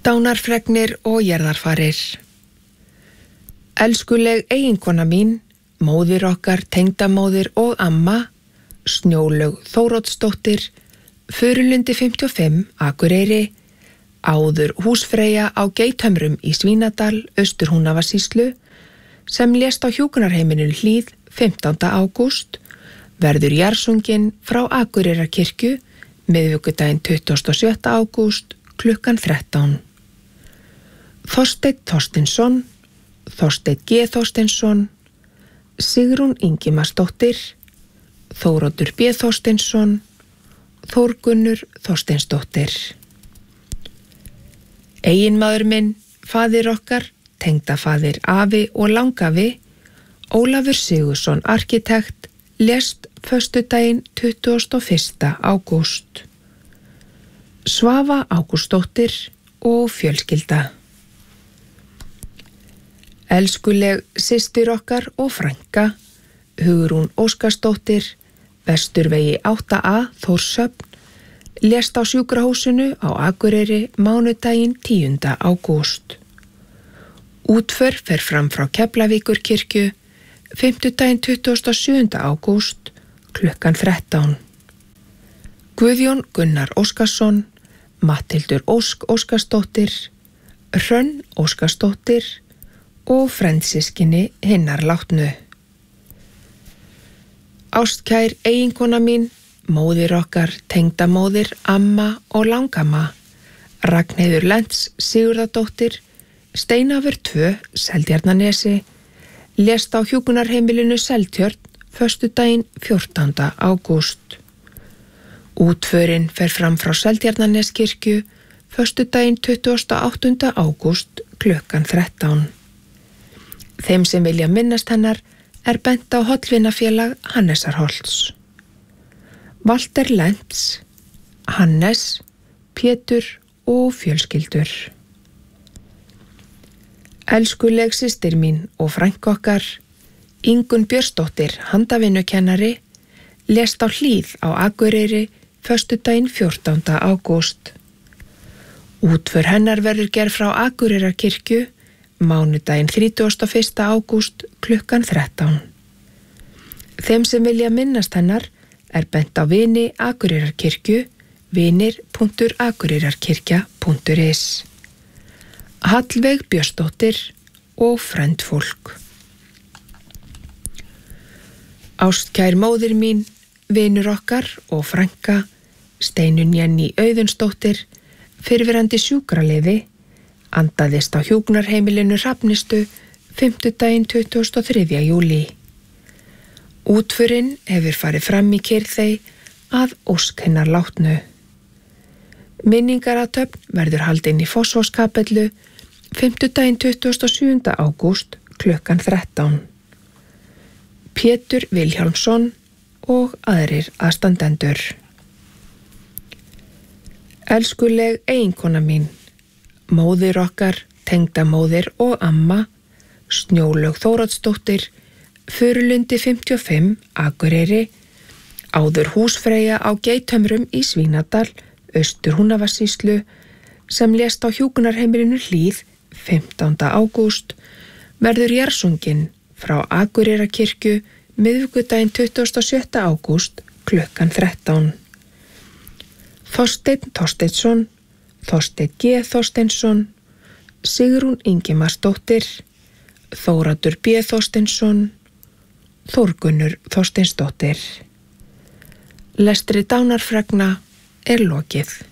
Dánarfregnir og jarðarfarir. Elskuleg eiginkona mín, móðir okkar, tengdamóðir og amma, Snjólaug Þóroddsdóttir, Furulundi 55, Akureyri, áður húsfreyja á Geithömrum í Svínadal, Austur-Húnavatnssýslu, sem lést á hjúkrunarheimilinu Hlíð 15. ágúst, verður jarðsungin frá Akureyrarkirkju miðvikudaginn 27. ágúst klukkan 13. Þorsteinn Þorsteinsson, Þorsteinn G. Þorsteinsson, Sigrún Ingimarsdóttir, Þóroddur B. Þorsteinsson, Þórgunnur Þorsteinsdóttir. Eiginmaður minn, faðir okkar, tengdafaðir afi og langafi, Ólafur Sigurðsson arkitekt, lést föstudaginn 21. ágúst. Svava Ágústsdóttir og fjölskylda. Elskuleg systir okkar og frænka, Hugrún Óskarsdóttir, Vesturvegi 8A, Þórshöfn, lést á sjúkrahúsinu á Akureyri mánudaginn 10. ágúst. Útför fer fram frá Keflavíkurkirkju, fimmtudaginn 27. ágúst, klukkan 13. Guðjón Gunnar Óskarsson, Matthildur Ósk Óskarsdóttir, Hrönn Óskarsdóttir og frændsystkini hinnar látnu. Ástkær eiginkona mín, móðir okkar, tengdamóðir, amma og langamma, Ragnheiður Lents Sigurðardóttir, Steinafur 2, Seltjarnarnesi, lést á hjúkrunarheimilinu Seltjörn föstudaginn 14. ágúst. Útförin fer fram frá Seltjarnarneskirkju föstudaginn 28. ágúst klukkan 13. Þeim sem vilja minnast hennar bent á hollvinafélag Hannesarholts. Walter Lents, Hannes, Pétur og fjölskyldur. Elskuleg systir mín og frænka okkar, Ingunn Björnsdóttir, handavinnukennari, lést á Hlíð á Akureyri föstudaginn 14. ágúst. Útför hennar verður gerð frá Akureyrarkirkju mánudaginn 31. ágúst klukkan 13. Þeim sem vilja minnast hennar bent á vini Akureyrarkirkju, vinir.akureyrarkirkja.is. Hallveig Björnsdóttir og frændfólk. Ástkær móðir mín, vinur okkar og frænka, Steinunn Jenný Auðunsdóttir, fyrrverandi sjúkraliði, andaðist á hjúkrunarheimilinu Hrafnistu fimmtudaginn 23. júlí. Útförin hefur farið fram í Kyrþey að ósk hennar látnu. Minningarathöfn verður haldin í Fossvogskapellu fimmtudaginn 27. ágúst klukkan 13. Pétur Vilhjálmsson og aðrir aðstandendur. Elskuleg eiginkona mín, móðir okkar, tengdamóðir og amma, Snjólaug Þóroddsdóttir, Furulundi 55, Akureyri, áður húsfreyja á Geithömrum í Svínadal, Austur-Húnavatnssýslu, sem lést á hjúkrunarheimilinu Hlíð 15. ágúst, verður jarðsungin frá Akureyrarkirkju miðvikudaginn 27. ágúst klukkan 13. Þorsteinn Þorsteinsson, Þorsteinn G. Þorsteinsson, Sigrún Ingimarsdóttir, Þóroddur B. Þorsteinsson, Þórgunnur Þorsteinsdóttir. Lestri dánarfregna lokið.